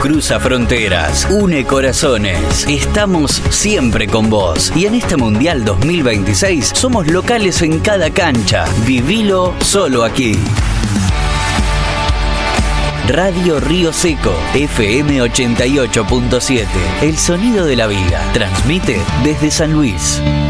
cruza fronteras, une corazones. Estamos siempre con vos. Y en este Mundial 2026 somos locales en cada cancha. Vivilo solo aquí. Radio Río Seco, FM 88.7. El sonido de la vida. Transmite desde San Luis.